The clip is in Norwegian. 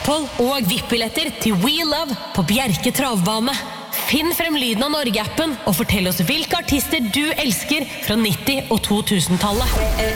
opphold og VIP-billetter til We Love på Bjerke Travbane. Finn frem lyden av Norge-appen og fortell oss hvilke artister du elsker fra 90- og 2000-tallet.